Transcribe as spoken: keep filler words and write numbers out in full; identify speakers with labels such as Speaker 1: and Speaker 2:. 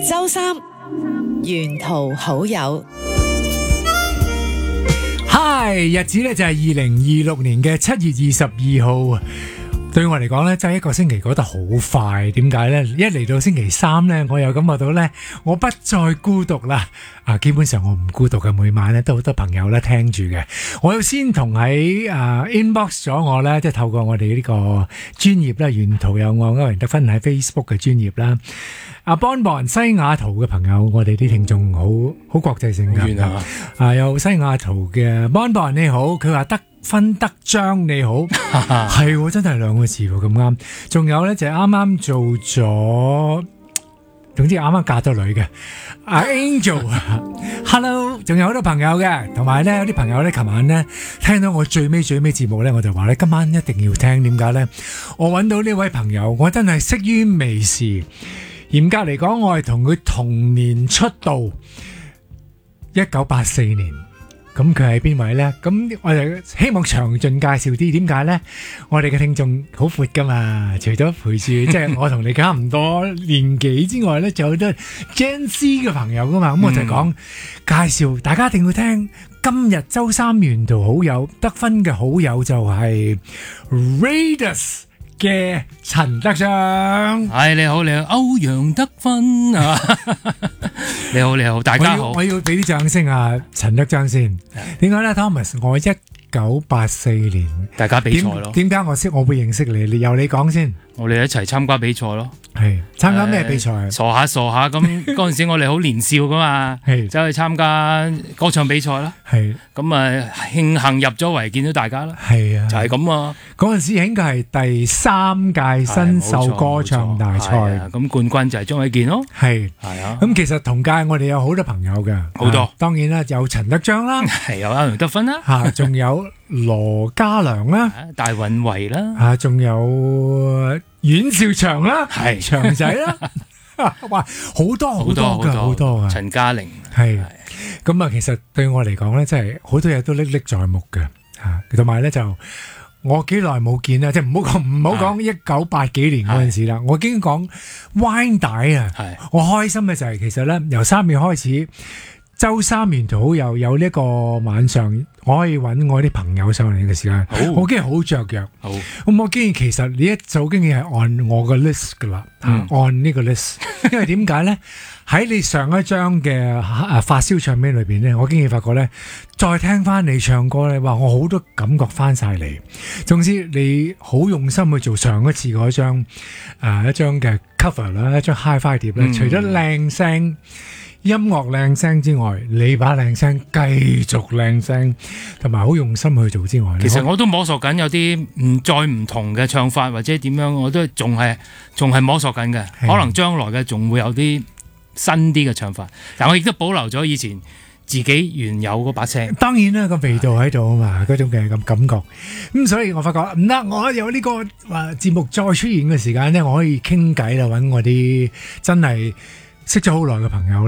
Speaker 1: 周三沿途好友。
Speaker 2: 嗨，日子咧就係二零二六年嘅七月二十二號。對我嚟講咧，真係一個星期過得好快。點解呢？一嚟到星期三呢，我又感覺到呢，我不再孤獨啦。啊，基本上我唔孤獨嘅，每晚咧都好多朋友咧聽住嘅。我要先同喺啊 inbox 咗我咧，即係透過我哋呢個專頁啦，沿途有我歐陽德芬喺 Facebook 嘅專頁啦。阿邦博西雅圖嘅朋友，我哋啲聽眾好好國際性㗎。啊，啊有西雅圖嘅邦博你好，佢話得分得章你好，係喎，真係兩個字喎，咁啱。仲有咧就係啱啱做咗，總之啱啱嫁咗女嘅阿 Angel，Hello， 仲有好多朋友嘅，同埋咧有啲朋友咧，琴晚咧聽到我最尾最尾節目咧，我就話咧今晚一定要聽，點解咧？我揾到呢位朋友，我真係識於微時。嚴格嚟講，我係同佢同年出道，一九八四年。咁佢係邊位呢？咁我哋希望詳盡介紹啲，點解呢？我哋嘅聽眾好闊噶嘛，除咗陪住即係我同你差唔多年紀之外呢，仲有好多 Gen Z 嘅朋友噶嘛。咁我就講、嗯、介紹，大家一定要聽。今日周三沿途好友得分嘅好友就係 Raidas嘅陳德章。
Speaker 3: 係，你好，你好，歐陽德芬啊！你好，你好，大家好。
Speaker 2: 我要俾啲掌聲啊，陳德章先。點解咧 ，Thomas？我一九八四年，
Speaker 3: 大家比賽咯。
Speaker 2: 點解我識？我會認識你？你由你講先。
Speaker 3: 我哋一齊參加比賽咯。
Speaker 2: 係參加咩比賽？
Speaker 3: 呃、傻下傻下咁，嗰陣時我哋好年少噶嘛，係走去參加歌唱比賽啦。係咁啊，慶幸入咗圍，見到大家啦。係啊，就係咁啊。嗰陣時應該係第三屆新秀歌唱大賽，咁冠軍就係張衛健咯。係係啊。咁其實同屆我哋有好多朋友嘅，好多。當然啦，有陳德章啦，係有歐陽德芬啦，嚇，仲有羅嘉良啦，大韻維啦，嚇，仲有阮兆祥啦，係祥仔啦，哇，好多好多噶，好多啊！陳嘉玲係咁啊，其實對我嚟講咧，真係好多嘢都歷歷在目嘅嚇，同埋咧就我幾耐冇見啦，即係唔好講唔好講一九八幾年嗰陣時啦，我已經講 Wine 帶啊，我開心嘅就係其實咧由三月開始。周三沿途好友有呢個晚上，我可以揾我啲朋友上嚟嘅時間，我竟然好雀躍。好，咁我竟然其實呢一早經已係按我個 list 噶啦，嗯、按呢個 list。因為點解咧？喺你上一張嘅誒發燒唱片裏邊咧，我竟然發覺咧，再聽翻你唱歌咧，哇！我好多感覺翻晒嚟。總之你好用心去做上一次嗰張誒、呃、一張嘅 cover 啦，一張 hi-fi 碟咧，嗯、除咗靚聲。音樂靚聲之外，你把靚聲繼續靚聲，同埋好用心去做之外，其實我都摸索緊有啲唔再唔同嘅唱法或者點樣，我都仲係仲係摸索緊嘅。可能將來嘅仲會有啲新啲嘅唱法，但我亦都保留咗以前自己原有嗰把聲。當然啦，個味道喺度啊嘛，嗰種嘅咁感覺。咁所以我發覺唔得，我有呢個話節目再出現嘅時間咧，我可以傾偈啦，揾我啲真係識咗好耐嘅朋友。